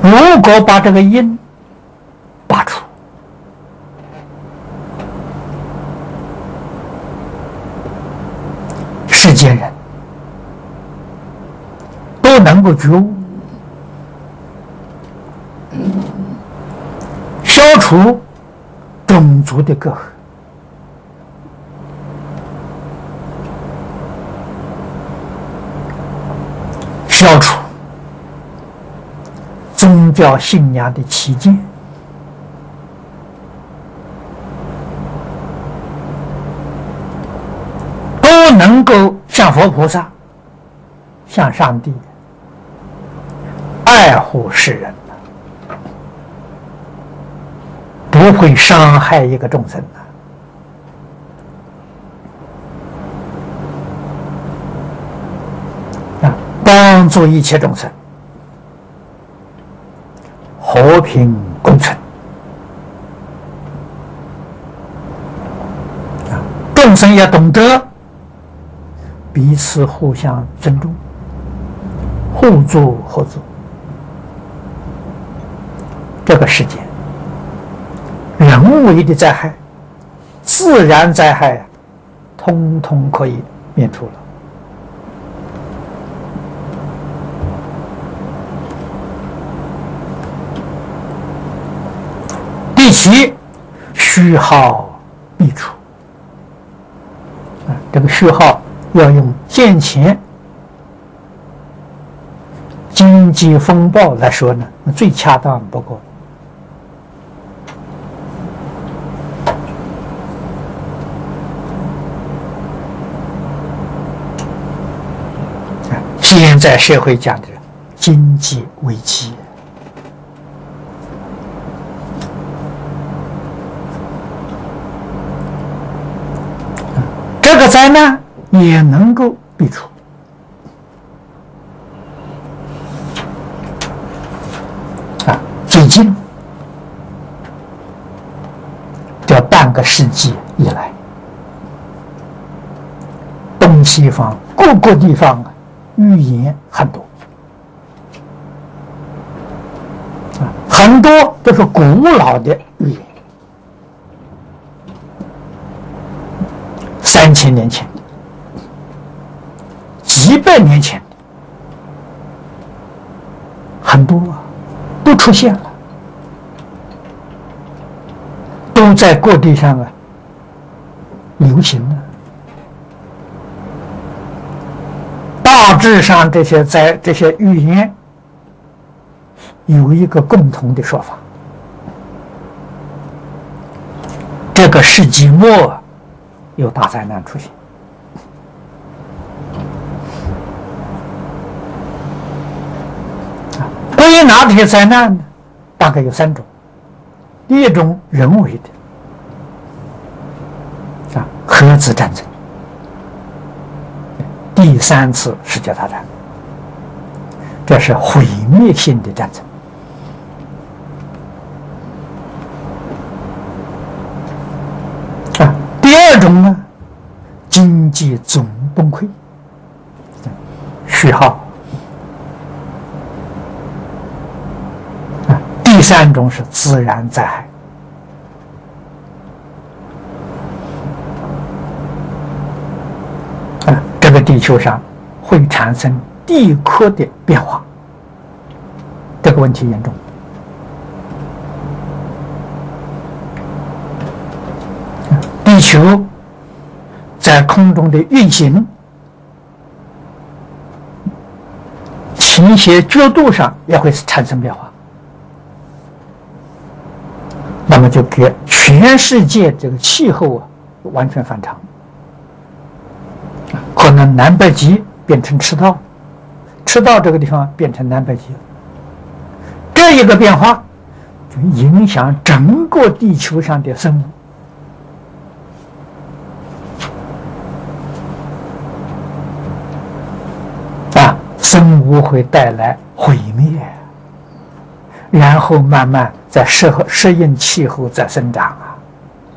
如果把这个因拔除，世间人都能够觉悟，消除种族的隔阂，消除宗教信仰的歧见，都能够向佛菩萨、向上帝爱护世人，不会伤害一个众生帮助一切众生和平共存。众生要懂得彼此互相尊重，互助合作。这个世界人为的灾害、自然灾害，通通可以免除了。第七，虚耗必除。这个虚耗要用现前经济风暴来说呢，最恰当不过。现在社会讲的经济危机，这个灾难也能够避除。最近这半个世纪以来，东西方各个地方预言很多，很多都是古老的预言，3000年前的，几百年前的，很多都出现了，都在各地上流行了。大致上，这些预言有一个共同的说法：这个世纪末有大灾难出现。关于哪些灾难呢？大概有3种。第一种人为的，核子战争。第3次世界大战，这是毁灭性的战争。第二种呢，经济总崩溃，虚耗。第3种是自然灾害。这个地球上会产生地壳的变化，这个问题严重。地球在空中的运行，倾斜角度上也会产生变化，那么就给全世界这个气候完全反常。可能南北极变成赤道，赤道这个地方变成南北极了。这一个变化就影响整个地球上的生物，生物会带来毁灭，然后慢慢在适应气候再生长。